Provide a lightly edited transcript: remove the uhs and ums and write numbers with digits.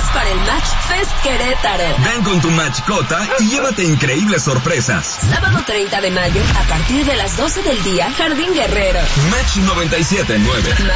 boletas para el Match Fest Querétaro. Ven con tu mascota y llévate increíbles sorpresas. Sábado 30 de mayo, a partir de las 12 del día, Jardín Guerrero. Match 97.9.